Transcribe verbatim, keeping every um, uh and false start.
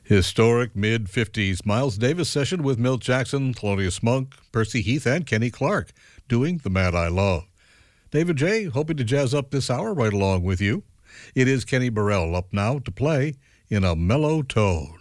Historic mid-fifties Miles Davis session with Milt Jackson, Thelonious Monk, Percy Heath, and Kenny Clark doing The Man I Love. David J. hoping to jazz up this hour right along with you. It is Kenny Burrell up now to play In a Mellow Tone.